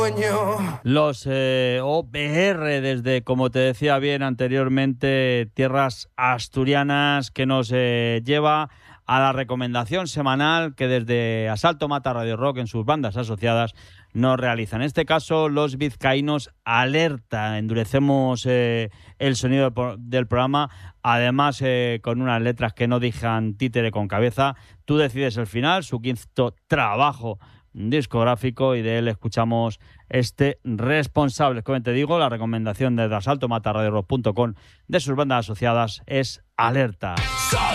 Los OPR desde, como te decía bien anteriormente, tierras asturianas, que nos lleva a la recomendación semanal que desde Asalto Mata Radio Rock en sus bandas asociadas nos realizan. En este caso, los vizcaínos Alerta. Endurecemos el sonido del programa, además con unas letras que no dejan títere con cabeza. Tú decides el final, su quinto trabajo discográfico, y de él escuchamos este Responsables. Como te digo, la recomendación desde asaltomataradiorock.com de sus bandas asociadas es Alerta.